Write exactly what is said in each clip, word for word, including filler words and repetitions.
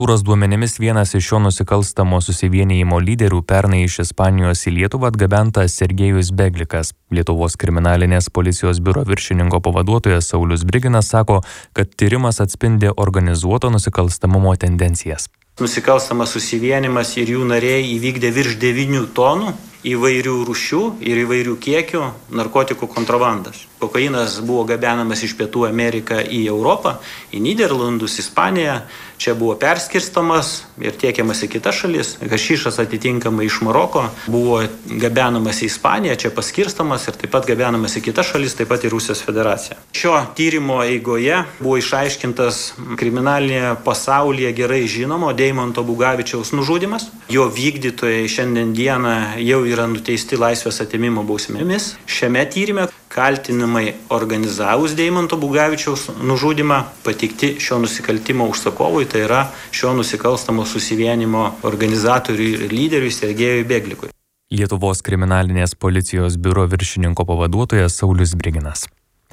Prokuratūros duomenimis vienas iš šio nusikalstamo susivienijimo lyderių pernai iš Ispanijos į Lietuvą atgabentas Sergejus Beglikas. Lietuvos kriminalinės policijos biuro viršininko pavaduotojas Saulius Briginas sako, kad tyrimas atspindi organizuoto nusikalstamumo tendencijas. Nusikalstamas susivienimas ir jų nariai įvykdė virš devynių tonų įvairių rūšių ir įvairių kiekių narkotikų kontrabandas. Kokainas buvo gabenamas iš Pietų Ameriką į Europą, į Nyderlandus, Ispaniją. Čia buvo perskirstomas ir tiekiamas į kitas šalis. Hašišas atitinkamai iš Maroko buvo gabenamas į Ispaniją, čia paskirstomas ir taip pat gabenamas į kitas šalis, taip pat į Rusijos federaciją. Šio tyrimo eigoje buvo išaiškintas kriminalinėje pasaulyje gerai žinomo Deimanto Bugavičiaus nužudymas. Jo vykdytojai šiandien dieną jau yra nuteisti laisvės atėmimo bausmėmis. Šiame tyrime kaltinimai organizavus Deimanto Bugavičiaus nužudymą pateikti šio nusikaltimo užsakovui, tai yra šio nusikalstamo susivienimo organizatoriui ir lyderiui Sergejui Beglikui. Lietuvos kriminalinės policijos biuro viršininko pavaduotojas Saulius Briginas.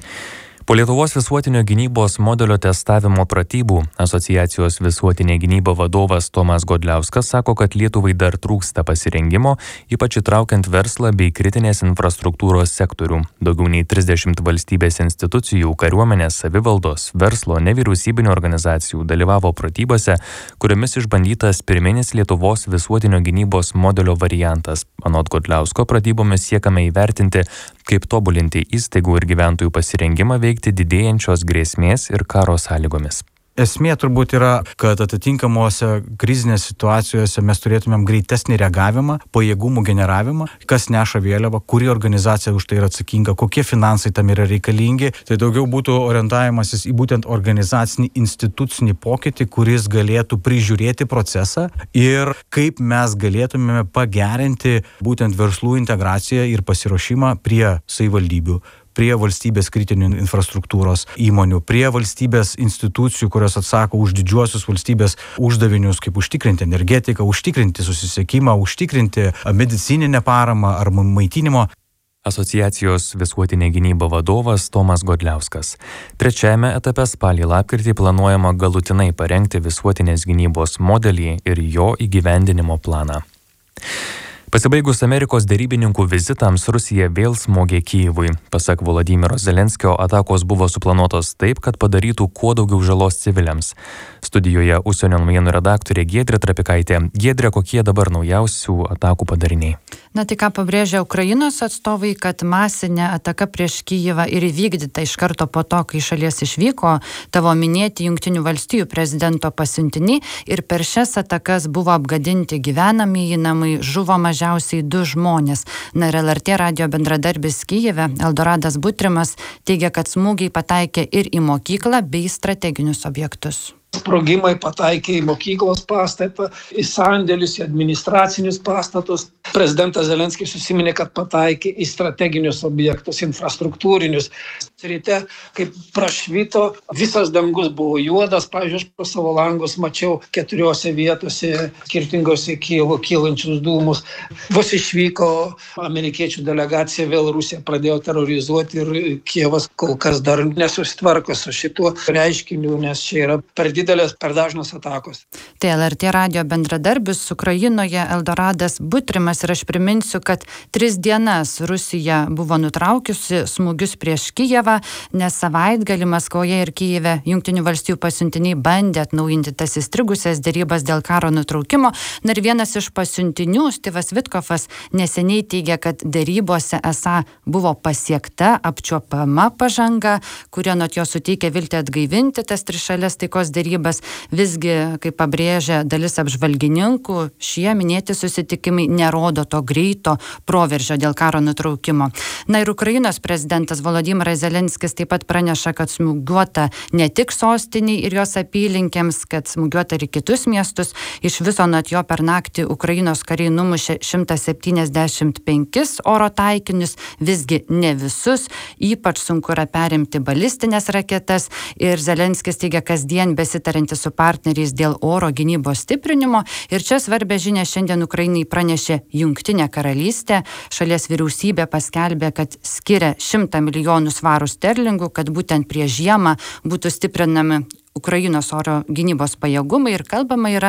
Po Lietuvos visuotinio gynybos modelio testavimo pratybų asociacijos Visuotinė gynyba vadovas Tomas Godliauskas sako, kad Lietuvai dar trūksta pasirengimo, ypač įtraukiant verslą bei kritinės infrastruktūros sektorių. Daugiau nei trisdešimt valstybės institucijų, kariuomenės, savivaldos, verslo, nevyriausybinių organizacijų dalyvavo pratybose, kuriomis išbandytas pirminis Lietuvos visuotinio gynybos modelio variantas. Anot Godliausko, pratybomis siekame įvertinti, kaip tobulinti įstaigų ir gyventojų pasirengimą veikti didėjančios grėsmės ir karo sąlygomis. Esmė turbūt yra, kad atitinkamuose krizinės situacijose mes turėtumėm greitesnį reagavimą, pajėgumų generavimą, kas neša vėliavą, kuri organizacija už tai yra atsakinga, kokie finansai tam yra reikalingi. Tai daugiau būtų orientavimasis į būtent organizacinį institucinį pokytį, kuris galėtų prižiūrėti procesą ir kaip mes galėtumėme pagerinti būtent verslų integraciją ir pasiruošimą prie savivaldybių, prie valstybės kritinių infrastruktūros įmonių, prie valstybės institucijų, kurios atsako už didžiuosius valstybės uždavinius, kaip užtikrinti energetiką, užtikrinti susisiekimą, užtikrinti medicininę paramą ar maitinimo. Asociacijos Visuotinė gynyba vadovas Tomas Godliauskas. Trečiajame etape spalį lapkritį planuojama galutinai parengti visuotinės gynybos modelį ir jo įgyvendinimo planą. Pasibaigus Amerikos derybininkų vizitams, Rusija vėl smogė Kyjivui. Pasak Volodymyro Zelenskio, atakos buvo suplanuotos taip, kad padarytų kuo daugiau žalos civiliams. Studijoje užsienio naujienų redaktorė Giedrė Trapikaitė. Giedrė, kokie dabar naujausių atakų padariniai? Na, tik ką pabrėžia Ukrainos atstovai, kad masinė ataka prieš Kyjivą ir įvykdyta iš karto po to, kai šalies išvyko tavo minėti Jungtinių valstijų prezidento pasiuntiniai ir per šias atakas buvo apgadinti gyvenamieji namai, žuvo mažiausiai du žmonės. Na ir L R T radijo bendradarbis Kyjive, Eldoradas Butrimas, teigia, kad smūgiai pataikė ir į mokyklą bei strateginius objektus. Sprogimai pataikė į mokyklos pastatą, į sandėlius, į administracinius pastatus. Prezidentas Zelenskis susiminė, kad pataikė į strateginius objektus, infrastruktūrinius. Ryte, kaip prašvito, visas dangus buvo juodas. Pavyzdžiui, aš po savo langus mačiau keturiose vietose skirtingose Kijevo kylančius dūmus. Vos išvyko amerikiečių delegacija, vėl Rusija pradėjo terrorizuoti ir Kijevas kol kas dar nesusitvarko su šituo reiškiniu, nes čia yra per didelės, per dažnos atakos. Tai L R T radijo bendradarbis Ukrainoje Eldoradas Butrimas ir aš priminsiu, kad tris dienas Rusija buvo nutraukiusi smūgius prieš Kijevą, nes savaitgalį Maskvoje ir Kijeve Jungtinių valstijų pasiuntiniai bandė atnaujinti tas įstrigusias derybas dėl karo nutraukimo. Na ir vienas iš pasiuntinių, Stivas Vitkovas, neseniai teigia, kad derybose esą buvo pasiekta apčiuopama pažanga, kurie nuo jo suteikia viltį atgaivinti tas trišalės taikos derybas. Visgi, kaip pabrėžia dalis apžvalgininkų, šie minėti susitikimai nerodo to greito proveržio dėl karo nutraukimo. Na ir Ukrainos prezidentas Volodymyras Zelenskis taip pat praneša, kad smūgiuota ne tik sostiniai ir jos apylinkėms, kad smūgiuota ir kitus miestus. Iš viso nuo jo per naktį Ukrainos kariai numušė šimtas septyniasdešimt penkis oro taikinius, visgi ne visus. Ypač sunku yra perimti balistinės raketas ir Zelenskis teigia kasdien besitarantis su partneriais dėl oro gynybos stiprinimo. Ir čia svarbia žinia šiandien Ukrainai pranešė Jungtinė karalystė. Šalies vyriausybė paskelbė, kad skiria šimtą milijonų svarų sterlingų, kad būtent prieš žiemą būtų stiprinami Ukrainos oro gynybos pajėgumai ir kalbama yra